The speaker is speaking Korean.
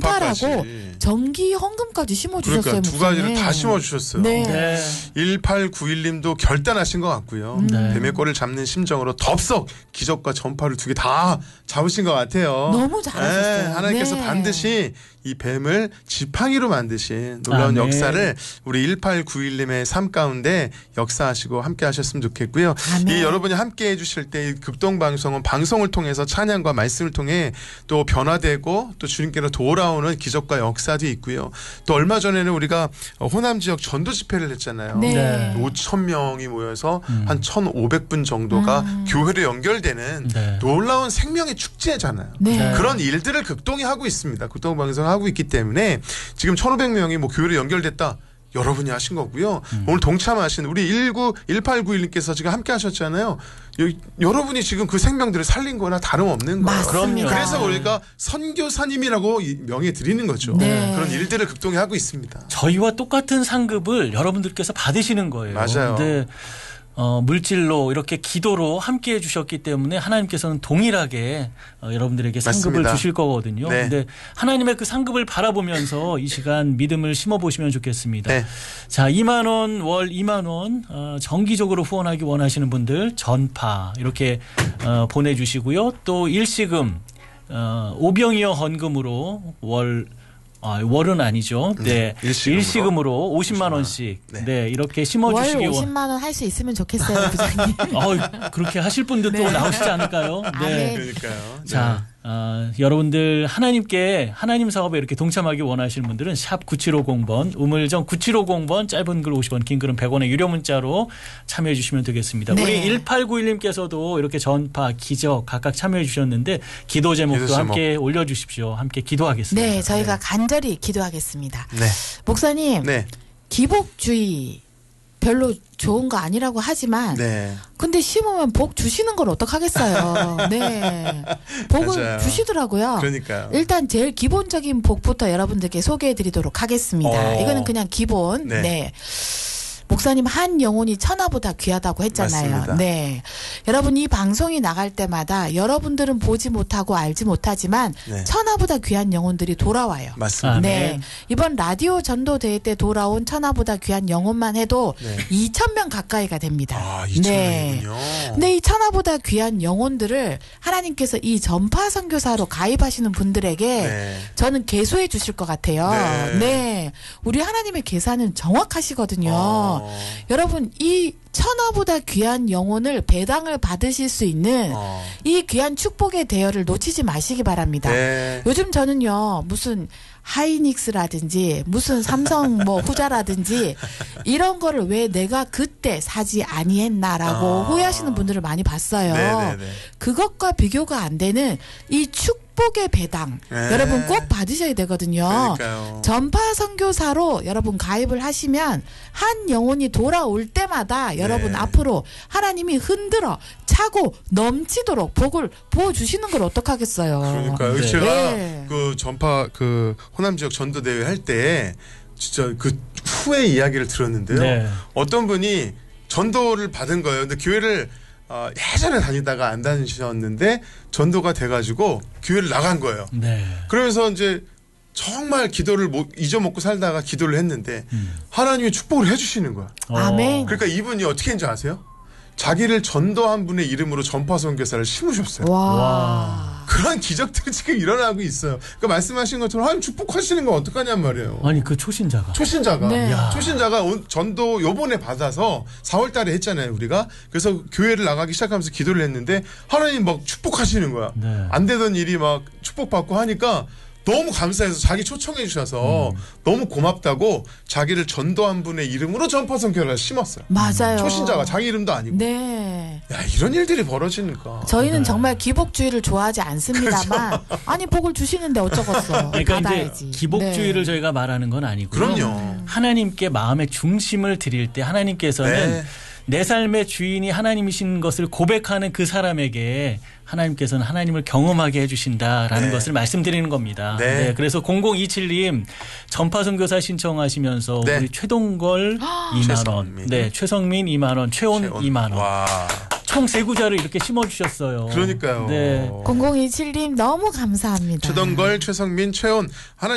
전파라고 전기 헌금까지 심어주셨어요. 그러니까 두 가지를 다 심어주셨어요. 네. 네. 1891님도 결단하신 것 같고요. 네. 뱀의 꼴을 잡는 심정으로 덥석 기적과 전파를 두 개 다 잡으신 것 같아요. 너무 잘하셨어요. 네, 하나님께서 네. 반드시 이 뱀을 지팡이로 만드신 놀라운 네. 역사를 우리 1891님의 삶 가운데 역사하시고 함께 하셨으면 좋겠고요. 아멘. 이 여러분이 함께 해주실 때 극동방송은 방송을 통해서 찬양과 말씀을 통해 또 변화되고 또 주님께로 돌아오는 기적과 역사도 있고요. 또 얼마 전에는 우리가 호남 지역 전도 집회를 했잖아요. 네. 네. 5,000명이 모여서 한 1,500분 정도가 교회로 연결되는 네. 놀라운 생명의 축제잖아요. 네. 그런 일들을 극동이 하고 있습니다. 극동방송을 하고 있기 때문에 지금 1,500명이 뭐 교회로 연결됐다. 여러분이 하신 거고요. 오늘 동참하신 우리 1891님께서 지금 함께 하셨잖아요. 여러분이 지금 그 생명들을 살린 거나 다름없는 거예요. 맞습니다. 그래서 우리가 선교사님이라고 명예 드리는 거죠. 네. 그런 일들을 극동이 하고 있습니다. 저희와 똑같은 상급을 여러분들께서 받으시는 거예요. 맞아요. 근데 물질로 이렇게 기도로 함께 해주셨기 때문에 하나님께서는 동일하게 여러분들에게 상급을 맞습니다. 주실 거거든요. 네. 근데 하나님의 그 상급을 바라보면서 이 시간 믿음을 심어보시면 좋겠습니다. 네. 자, 2만 원, 월 2만 원 정기적으로 후원하기 원하시는 분들 전파 이렇게 보내주시고요. 또 일시금 오병이어 헌금으로 월은 아니죠. 네. 일시금으로 50만 원씩. 네. 네. 이렇게 월 심어주시기 50만 원 할 수 있으면 좋겠어요, 부장님. 그렇게 하실 분들 또 네. 나오시지 않을까요? 아멘. 그러니까요. 자, 여러분들 하나님께 하나님 사업에 이렇게 동참하기 원하시는 분들은 샵 9750번, 우물정 9750번, 짧은 글 50원, 긴 글은 100원의 유료 문자로 참여해 주시면 되겠습니다. 네. 우리 1891님께서도 이렇게 전파, 기적 각각 참여해 주셨는데 기도 제목도 기도 제목. 함께 올려주십시오. 함께 기도하겠습니다. 네, 저희가 간절히 기도하겠습니다. 네. 목사님, 네. 기복주의 별로 좋은 거 아니라고 하지만 네. 근데 심으면 복 주시는 걸 어떡하겠어요. 네. 복을 맞아요. 주시더라고요. 그러니까요. 일단 제일 기본적인 복부터 여러분들께 소개해 드리도록 하겠습니다. 이거는 그냥 기본. 네. 네. 목사님 한 영혼이 천하보다 귀하다고 했잖아요. 맞습니다. 네. 여러분 이 방송이 나갈 때마다 여러분들은 보지 못하고 알지 못하지만 네. 천하보다 귀한 영혼들이 돌아와요. 맞습니다. 네. 이번 라디오 전도 대회 때 돌아온 천하보다 귀한 영혼만 해도 네. 2,000명 가까이가 됩니다. 아, 2,000명이군요. 근데 이 천하보다 귀한 영혼들을 하나님께서 이 전파 선교사로 가입하시는 분들에게 네. 저는 계수해 주실 것 같아요. 네. 네. 우리 하나님의 계산은 정확하시거든요. 여러분 이 천하보다 귀한 영혼을 배당을 받으실 수 있는 이 귀한 축복의 대여를 놓치지 마시기 바랍니다. 네. 요즘 저는요 무슨 하이닉스라든지 무슨 삼성 뭐 후자라든지 이런 거를 왜 내가 그때 사지 아니했나라고 후회하시는 분들을 많이 봤어요. 네네네. 그것과 비교가 안 되는 이 축복의 배당 네. 여러분 꼭 받으셔야 되거든요. 그러니까요. 전파 선교사로 여러분 가입을 하시면 한 영혼이 돌아올 때마다 여러분 앞으로 하나님이 흔들어 차고 넘치도록 복을 부어주시는 걸 어떡하겠어요. 그러니까요. 네. 제가 네. 그 전파 그 호남 지역 전도 대회 할 때 진짜 그 후의 이야기를 들었는데요. 네. 어떤 분이 전도를 받은 거예요. 근데 교회를 예전에 다니다가 안 다니셨는데 전도가 돼가지고 교회를 나간 거예요. 네. 그러면서 이제 정말 기도를 잊어먹고 살다가 기도를 했는데 하나님이 축복을 해주시는 거야. 아멘. 그러니까 이분이 어떻게 했는지 아세요? 자기를 전도한 분의 이름으로 전파 선교사를 심으셨어요. 와. 그런 기적들이 지금 일어나고 있어요. 그러니까 말씀하신 것처럼 하나님 축복하시는 건 어떡하냔 말이에요. 아니 그 초신자가. 초신자가 네. 초신자가 전도 요번에 받아서 4월 달에 했잖아요, 우리가. 그래서 교회를 나가기 시작하면서 기도를 했는데 하나님 막 축복하시는 거야. 네. 안 되던 일이 막 축복받고 하니까 너무 감사해서 자기 초청해 주셔서 너무 고맙다고 자기를 전도한 분의 이름으로 전파 선교를 심었어요. 맞아요. 초신자가 자기 이름도 아니고. 네. 야, 이런 일들이 벌어지니까. 저희는 정말 기복주의를 좋아하지 않습니다만 아니 복을 주시는데 어쩌겠어. 그러니까 받아야지. 이제 기복주의를 네. 저희가 말하는 건 아니고요. 그럼요. 하나님께 마음의 중심을 드릴 때 하나님께서는 네. 내 삶의 주인이 하나님이신 것을 고백하는 그 사람에게 하나님께서는 하나님을 경험하게 해주신다라는 네. 것을 말씀드리는 겁니다. 네. 네, 그래서 0027님 전파선교사 신청하시면서 네. 우리 최동걸 2만 원, 최성민. 네, 최성민 2만 원, 최온 2만 원, 와. 총 3구자를 이렇게 심어주셨어요. 그러니까요. 네. 0027님 너무 감사합니다. 최동걸, 최성민, 최온 하나